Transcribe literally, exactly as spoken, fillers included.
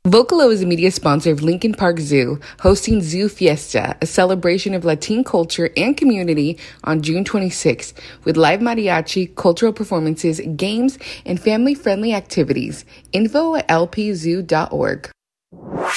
Vocalo is a media sponsor of Lincoln Park Zoo, hosting Zoo Fiesta, a celebration of Latin culture and community on June twenty-sixth, with live mariachi, cultural performances, games, and family-friendly activities. Info at l p zoo dot org.